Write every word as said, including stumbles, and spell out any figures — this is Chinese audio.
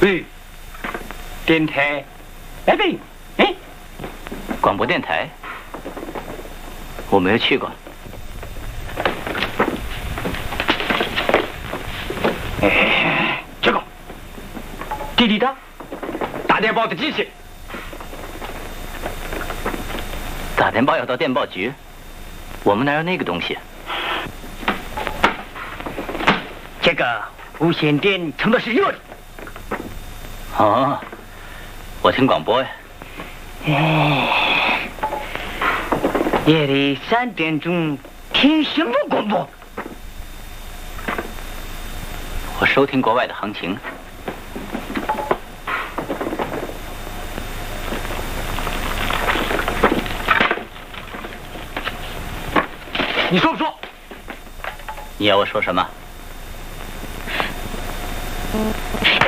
哎，电台，哎对，哎， 广播电台，我没有去过。 哎，这个，滴滴答，打电报的机器。 打电报要到电报局，我们哪有那个东西？ 这个无线电充的是热的。 哦，我听广播呀。 哎，夜里三点钟听什么广播？ 我收听国外的行情。 你说不说？ 你要我说什么？